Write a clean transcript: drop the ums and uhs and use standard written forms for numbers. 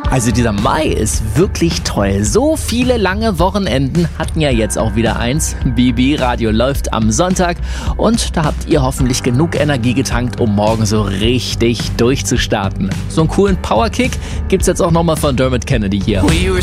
Also dieser Mai ist wirklich toll. So viele lange Wochenenden hatten ja jetzt auch wieder eins. BB Radio läuft am Sonntag und da habt ihr hoffentlich genug Energie getankt, um morgen so richtig durchzustarten. So einen coolen Powerkick gibt's jetzt auch nochmal von Dermot Kennedy hier.